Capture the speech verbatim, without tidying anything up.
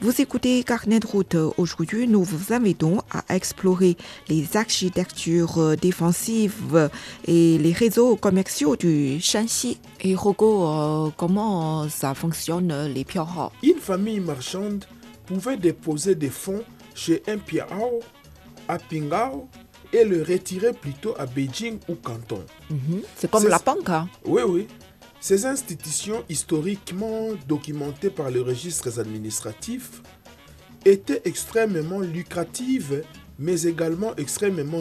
Vous écoutez Carnet de route. Aujourd'hui, nous vous invitons à explorer les architectures défensives et les réseaux commerciaux du Shanxi. Et Rocco, euh, comment ça fonctionne les Piao? Une famille marchande pouvait déposer des fonds chez un Piao à Pingao et le retirer plutôt à Beijing ou Canton. Mm-hmm. C'est comme C'est... la banque. Hein? Oui, oui. Ces institutions historiquement documentées par les registres administratifs étaient extrêmement lucratives, mais également extrêmement